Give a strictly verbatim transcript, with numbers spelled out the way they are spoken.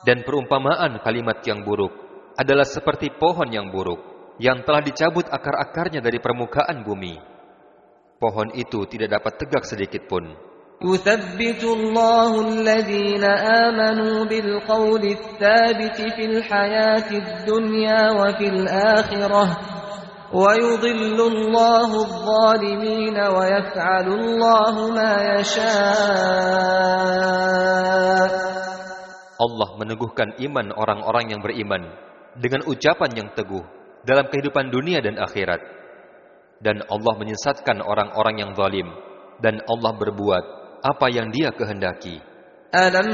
Dan perumpamaan kalimat yang buruk adalah seperti pohon yang buruk yang telah dicabut akar-akarnya dari permukaan bumi. Pohon itu tidak dapat tegak sedikit pun. يثبت الله الذين آمنوا بالقول الثابت في الحياة الدنيا وفي الآخرة ويضل الله الظالمين ويفعل الله ما يشاء. Allah meneguhkan iman orang-orang yang beriman dengan ucapan yang teguh dalam kehidupan dunia dan akhirat. Dan Allah menyesatkan orang-orang yang zalim, dan Allah berbuat apa yang Dia kehendaki. Alam